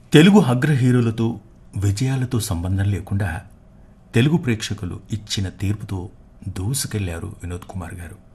తెలుగు అగ్ర హీరోలతో విజయాలతో సంబంధం లేకుండా తెలుగు ప్రేక్షకులు ఇచ్చిన తీర్పుతో దూసుకెళ్లారు వినోద్ కుమార్ గారు.